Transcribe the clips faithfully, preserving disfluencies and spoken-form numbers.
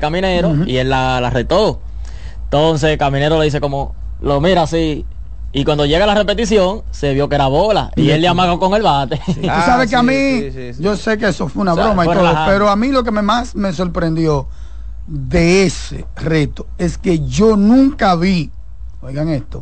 Caminero, uh-huh. y él la, la retó. Entonces Caminero le dice como, lo mira así, y cuando llega la repetición, se vio que era bola, y él le amagó con el bate. Sí. Ah, tú sabes que sí, a mí, sí, sí, sí. yo sé que eso fue una o sea, broma y todo, relajado. Pero a mí lo que me más me sorprendió de ese reto es que yo nunca vi, oigan esto,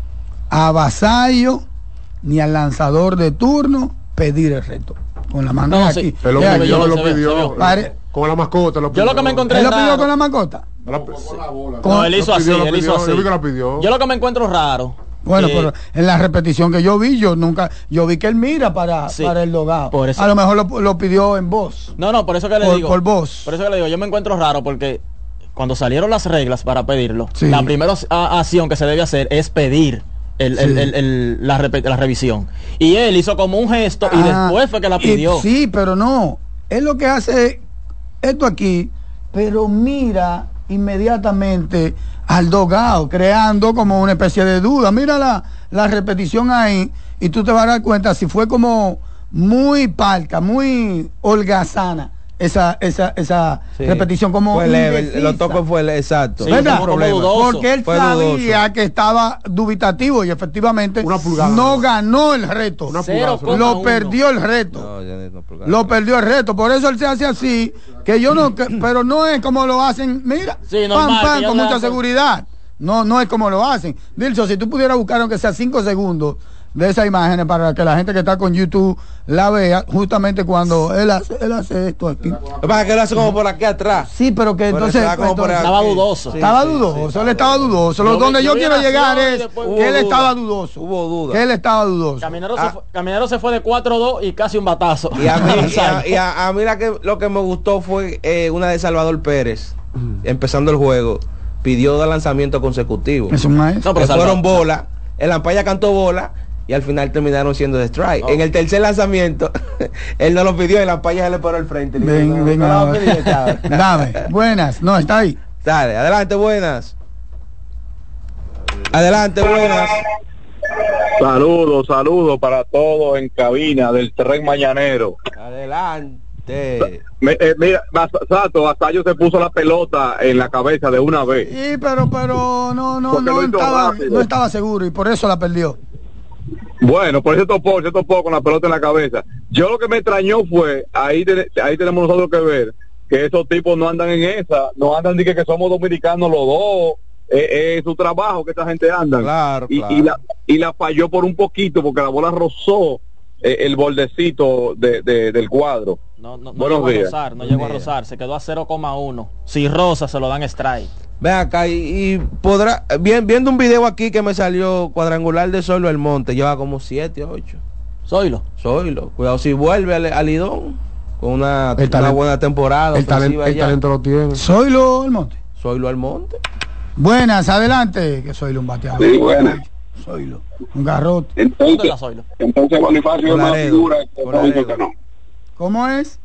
a Vasallo ni al lanzador de turno pedir el reto. Con la mano no, aquí. Sí. Él lo pidió, yo, lo pidió. Pare... Con la mascota. Lo yo lo que me encontré ¿Él lo pidió con la mascota? No, con la bola. No, él hizo así, pidió, él hizo así. Yo vi que la pidió. Yo lo que me encuentro raro. Bueno, eh, pero en la repetición que yo vi, yo nunca, yo vi que él mira para, sí, para el logado. Por eso, a lo mejor lo, lo pidió en voz. No, no, por eso que le por, digo. Por voz. Por eso que le digo, yo me encuentro raro porque cuando salieron las reglas para pedirlo, sí. la primera acción que se debe hacer es pedir el, sí. el, el, el, la, rep la revisión. Y él hizo como un gesto ah, y después fue que la pidió. Y, sí, pero no. Él lo que hace esto aquí, pero mira inmediatamente al dogado, creando como una especie de duda. Mira la, la repetición ahí y tú te vas a dar cuenta si fue como muy parca, muy holgazana esa esa esa sí. repetición, como fue leve, lo tocó fue leve, exacto, sí, ¿verdad? Porque él fue sabía dudoso. Que estaba dubitativo y efectivamente pulgada, no ganó el reto, Cero, lo perdió el reto, no, no, lo perdió el reto, por eso él se hace así, que yo no, que, pero no es como lo hacen, mira, sí, normal, pam, pam, con mucha seguridad, no, no es como lo hacen. Dilson, si tú pudieras buscar aunque sea cinco segundos de esas imágenes para que la gente que está con YouTube la vea, justamente cuando él hace, él hace esto aquí. Lo que pasa es que él hace como por aquí atrás. Sí, pero que pero entonces, pues, entonces estaba dudoso. Sí, estaba sí, dudoso, sí, él sí, estaba dudoso. Lo donde yo, yo quiero llegar es que él estaba dudoso. Hubo duda. Que él estaba dudoso. Caminero, ah. se, fue, Caminero se fue de cuatro dos y casi un batazo. Y a mí, y a, y a, a mí la que, lo que me gustó fue eh, una de Salvador Pérez, mm. empezando el juego, pidió dos lanzamientos consecutivos. Es un maestro. No, pero fueron bolas. El Ampaya cantó bola. Y al final terminaron siendo de strike. Oh. En el tercer lanzamiento, él no lo pidió y la Ampaya se le paró al frente. Ven, no, ven, no, no, dame, buenas, no, está ahí. Dale, adelante, buenas. Adelante, buenas. Saludos, saludos para todos en cabina del Tren Mañanero. Adelante. Me, eh, mira, Sato, hasta yo se puso la pelota en la cabeza de una vez. Sí, pero, pero no, no, no estaba, no estaba seguro y por eso la perdió. Bueno, por eso topó, se topó con la pelota en la cabeza. Yo lo que me extrañó fue, ahí, te, ahí tenemos nosotros que ver, que esos tipos no andan en esa, no andan de que, que somos dominicanos los dos, es eh, eh, su trabajo que esta gente anda. Claro, y, claro. y, la, y la falló por un poquito porque la bola rozó eh, el bordecito de, de, del cuadro. No, no, no llegó a rozar, no llegó a rozar, se quedó a cero coma uno. Si roza se lo dan strike. Ve acá y, y podrá, bien, viendo un video aquí que me salió cuadrangular de Zoilo Almonte, lleva como siete, ocho. Zoilo. Zoilo, cuidado si vuelve al, al Lidón con una, una talento, buena temporada. El, talento, el talento lo tiene. Zoilo Almonte. Zoilo Almonte. Buenas, adelante, que Zoilo un bateador. Sí, buenas. Zoilo, un garrote. Entonces, entonces Bonifacio es más figura que Robinson Cano. ¿Cómo es?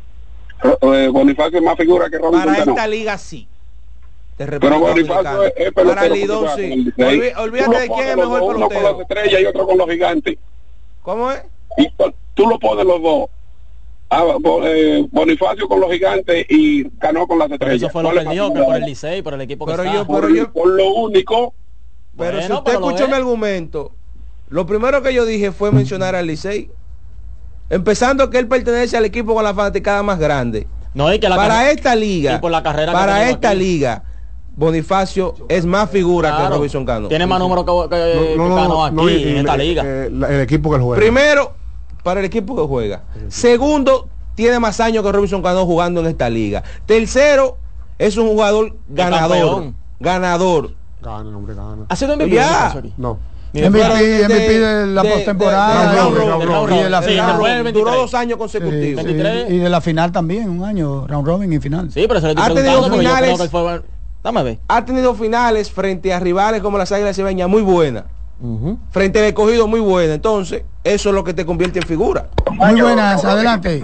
Eh, Bonifacio es más figura que Robinson Para Cano. esta liga sí. Pero Bonifacio es, es para el Lidón sí. Olví, olvídate de quién es mejor pelotero. Uno con las estrellas y otro con los gigantes. ¿Cómo es? Y tú lo pones los dos. Ah, eh, Bonifacio con los gigantes y Cano con las estrellas. Eso fue lo que dijo, que por el Licey, por el equipo que pero está. Yo, pero por, yo, por lo único. Pero bueno, si usted pero escuchó mi argumento, lo primero que yo dije fue mencionar al Licey. Empezando que él pertenece al equipo con la fanaticada más grande. No, y que la para esta liga, y por la carrera para esta aquí. liga, Bonifacio es más figura claro, que Robinson Cano. Tiene más número que, que, no, no, que Cano no, aquí no, y, en esta el, liga. El, el equipo que juega. Primero, para el equipo que juega. Segundo, tiene más años que Robinson Cano jugando en esta liga. Tercero, es un jugador ganador. Ganador. Gana, hombre, gana. ¿Ha sido M V P? Ya. No. M V P, M V P de la postemporada y de la final. Duró dos años consecutivos. Sí, sí, y de la final también, un año, round robin y final. Sí, pero se le ha tenido finales. Que fue, dame ver. Ha tenido finales frente a rivales como las Águilas Cibaeñas muy buenas. Uh-huh. Frente al Escogido muy buena. Entonces, eso es lo que te convierte en figura. Muy buenas, adelante.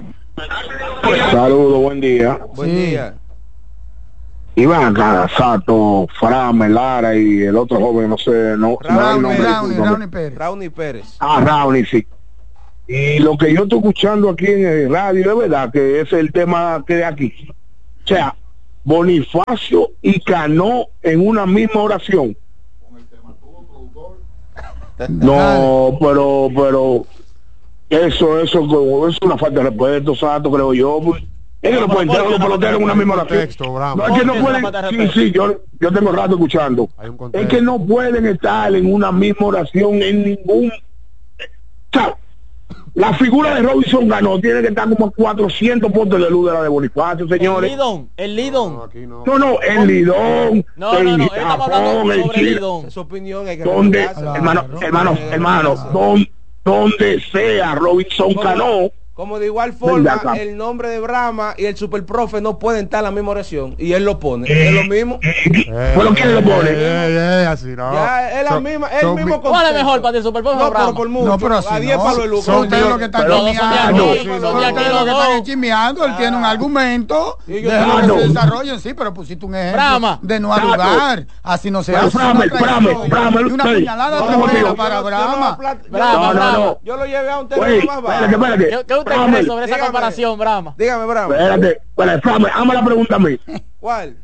Saludos, buen día. Buen sí. día. Iván acá, Sato, Frame, Lara y el otro joven, no sé, no, Raúl, no Raúl, Raúl Pérez. Raúl Pérez. Ah, Raúl, sí. Y lo que yo estoy escuchando aquí en el radio, es verdad que es el tema que de aquí. O sea, Bonifacio y Cano en una misma oración. No, pero, pero eso, eso, es una falta de respeto, Santo, creo yo. Pues. Es que no pueden tener los peloteros en una misma oración. No, es que no pueden, sí, sí, yo, yo tengo rato escuchando. Es que no pueden estar en una misma oración en ningún. Chao. La figura de Robinson Cano tiene que estar como cuatrocientos puntos de luz de la de Bonifacio, señores. El Lidón, el Lidón. No, no, no, el Lidón. No, no, no, estamos hablando el sobre el Lidón. Su opinión hay que donde, respetarse. hermano, hermano, hermano, don, donde sea Robinson Cano. Como de igual forma, el nombre de Brahma y el superprofe no pueden estar en la misma oración. Y él lo pone. Eh, es lo mismo. Eh, ¿Pero quién lo pone? Eh, eh, así no. Ya es la so, misma, es so, el mismo concepto. ¿Cuál es mejor para ti, superprofe no, o Brahma? pero por mucho. No, pero así a diez no. palos de luz. Son ustedes los que están chismeando. Son ustedes los que están chismeando. Él tiene un argumento. Déjalo que se desarrollen, sí, pero pusiste un ejemplo Brahma. de no alugar. Así no se hace. Brahma, Brahma, Brahma. Y una puñalada trapera para Brahma. Brahma, Brahma. Yo lo llevé a un término más bajo. Espérate, ¿Qué usted cree sobre esa comparación, Brahma? Dígame, Brahma. Espérate, espérate, Brahma, hazme la pregunta a mí. ¿Cuál?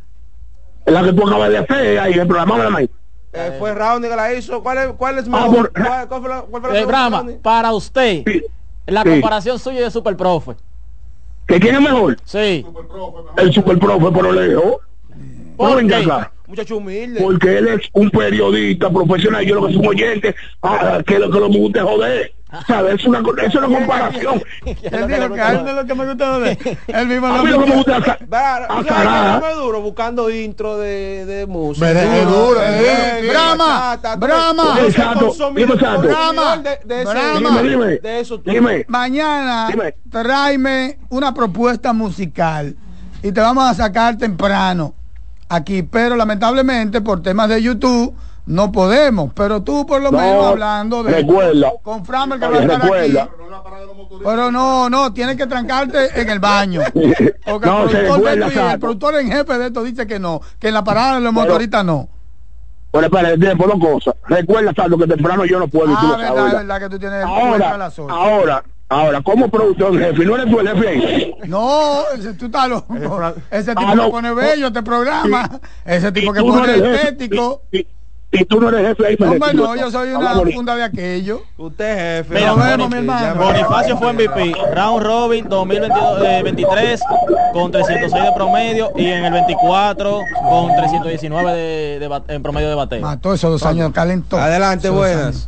La que tú acabas de hacer ahí en el programa, hámela a mí. Eh, fue Raúl que la hizo. ¿Cuál es, cuál es Ah, mejor? por- ¿Cuál, cuál fue la, cuál fue la Eh, pregunta, Brahma, Raúl? para usted, Sí. la Sí. comparación suya y de superprofe. ¿Que quién es mejor? Sí. El superprofe, pero lejos. No ¿Por venga qué? acá. Muchacho humilde. Porque él es un periodista profesional. Yo lo que soy un oyente, ah, que lo que lo me gusta es joder. ¿Sabes? Es una, es una comparación. Él dijo que a él no es lo que me gusta de él mismo A lo mí lo que me gusta es Va, ¿tú sabes qué azarada. es muy duro? Buscando intro de, de música. Me dejé duro, eh. Brahma, Brahma, Exacto, dime, exacto. Brahma, de, de, ese- Brahma. Dime, dime. de eso tú. Dime. mañana Dime. tráeme una propuesta musical y te vamos a sacar temprano aquí, pero lamentablemente por temas de YouTube no podemos, pero tú por lo No, menos hablando de recuerda. con Framer que va a estar Recuerda. aquí. Pero no, no, tienes que trancarte en el baño. Porque No, el, se productor de recuerda, esto y el Sato. productor en jefe de esto dice que no, que en la parada de los Pero- motoristas no. Bueno, espera, tiempo dos cosas. Recuerda, Santo, que temprano yo no puedo. y tú Ah, lo sabes, verdad, ¿verdad? verdad que tú tienes fuerza a Ahora, las ocho. ahora, ahora, como productor jefe, ¿no eres tú el jefe ahí? No, ese, tú estás loco. Ese tipo Ah, no. que pone bello este programa. Ese tipo Y que tú no pone eres jefe, estético. Y, y- y tú no eres jefe ahí. me Hombre, retiro, no, yo soy una Hablamos. funda de aquello. Usted jefe. Mira, Nos vemos, Bonif- mi hermano. Bonifacio fue M V P, Round Robin dos mil veintitrés con trescientos seis de promedio y en el veinticuatro con trescientos diecinueve de, de bat- en promedio de bateo. Mató esos dos años calentó. Adelante, Esos buenas. años.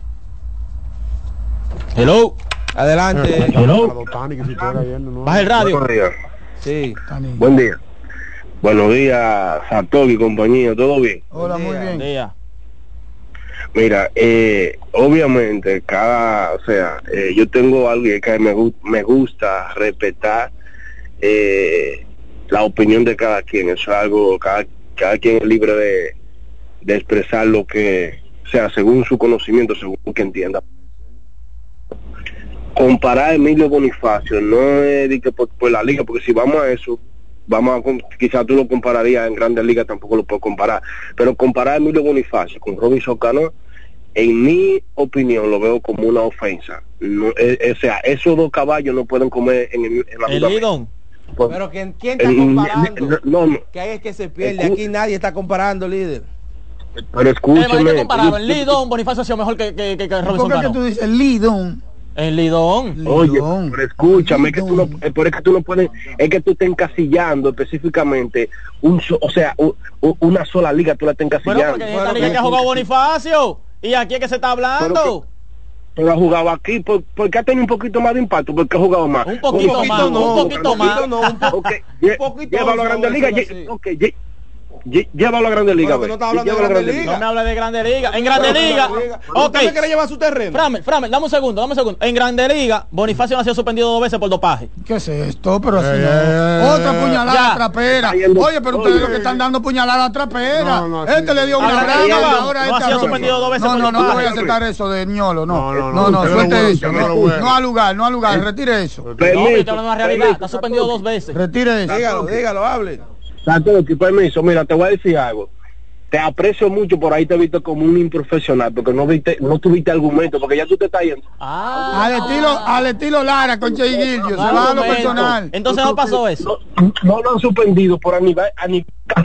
Hello, Adelante. Hello. Tani, que si tú eres ayer, no. baja el radio. Buenos días. Sí. Tani. Buen día. Buenos días, Santoki y compañía, ¿todo bien? Hola, muy Buen bien. día. Mira, eh, obviamente cada, o sea, eh, yo tengo algo que me, gu- me gusta respetar eh, la opinión de cada quien. Eso es algo, cada, cada quien es libre de, de expresar lo que, o sea, según su conocimiento, según que entienda. Comparar a Emilio Bonifacio no es de que por, por la liga, porque si vamos a eso, vamos a, com- quizás tú lo compararías en Grandes Ligas, tampoco lo puedo comparar, pero comparar a Emilio Bonifacio con Robinson Cano, en mi opinión lo veo como una ofensa. No, eh, eh, o sea, esos dos caballos no pueden comer en, el- en la El misma mesa. Lidón. Por- Pero ¿quién, quién está eh, comparando? no, no, Que ahí es que se pierde. Aquí nadie está comparando, líder. pero Eh, hay escúchame. que compararlo. El Lidón, Bonifacio ha sido mejor que, que, que, que Robinson ¿Por qué que Cano. tú dices Lidón? El Lidón. Oye, Lidón. pero escúchame, es que tú no, Lidón. eh, pero es que tú no puedes, es que tú estás encasillando específicamente un, so- o sea, u- u- una sola liga, tú la estás Bueno, encasillando. porque en esta liga que ha jugado Bonifacio. Y aquí es que se está hablando. Pero ha jugado aquí, por- porque ha tenido un poquito más de impacto, porque ha jugado más. Un poquito Oye, más, un poquito más. No, un po- Ok, lle- poquito llévalo a más, Grandes Ligas, sí. lle- ok, lle- lle- llévalo a Grandes Ligas. Bueno, que no ve, está hablando de llévalo a Grandes Grandes No Ligas. me hable de Grande Liga. En Grande Liga. Ok. ¿Usted me quiere llevar su terreno? Framer, Framer, dame un segundo, dame un segundo. En Grande Liga, Bonifacio no ha sido suspendido dos veces por dopaje. ¿Qué es esto? Pero así Eh, no. Otra puñalada ya. trapera. Está yendo- Oye, pero ustedes Oye. lo que están dando puñalada trapera. No, no, así Este le dio no. una Ahora rama, ya va. ahora No este ha sido arroz. suspendido dos veces No, por no, no dopaje. voy a aceptar eso de ñolo, no. No, no, No, no, no, usted suelte no lo eso. bueno, No, no lo bueno. no al lugar, no al lugar, retire eso. No, Permiso, pero está hablando de la realidad. permiso, Está suspendido dos veces. Retire eso. Dígalo, dígalo, hable. Santoki, permiso, mira, te voy a decir algo. te aprecio mucho, por ahí te he visto como un improfesional, porque no viste, no tuviste argumento, porque ya tú te estás yendo. Ah, al estilo, al estilo Lara con Che Guillo, se va a lo personal. Entonces no pasó eso. No, no lo han suspendido por a nivel, a nivel